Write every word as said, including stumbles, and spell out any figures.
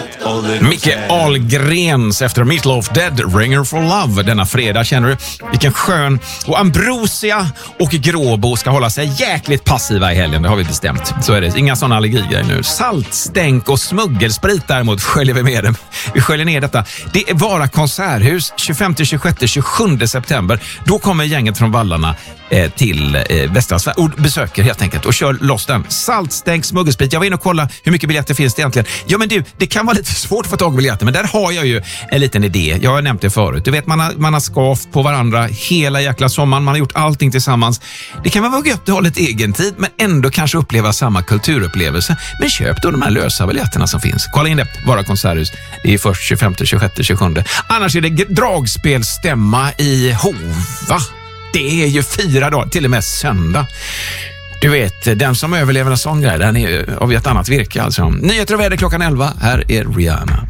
Micke Ahlgrens efter Meatloaf Dead, Ringer for Love denna fredag. Känner du vilken skön... Och Ambrosia och Gråbo ska hålla sig jäkligt passiva i helgen, det har vi bestämt. Så är det, inga sådana allergier nu. Saltstänk och smuggelsprit däremot sköljer vi med dem. Vi sköljer ner detta. Det är Vara konserthus tjugofemte, tjugosjätte, tjugosjunde september. Då kommer gänget från Vallarna eh, till eh, västra Sverige och besöker helt enkelt och kör loss den. Saltstänk, smuggelsprit. Jag var inne och kolla hur mycket biljetter finns det egentligen. Ja men du, det kan vara lite svårt att få tag på biljetter, men där har jag ju en liten idé. Jag har nämnt det förut. Du vet, man har, man har skavt på varandra hela jäkla sommaren. Man har gjort allting tillsammans. Det kan vara gött att ha lite egen tid, men ändå kanske uppleva samma kulturupplevelse. Men köp då de här lösa biljetterna som finns. Kolla in det. Vara konserthus. Det är först tjugofemte, tjugosjätte, tjugosjunde. Annars är det dragspelstämma i Hova. Det är ju fyra dagar, till och med söndag. Du vet, den som överlever en sån grej, den är av ett annat virke alltså. Nyheter och väder klockan elva. Här är Rihanna.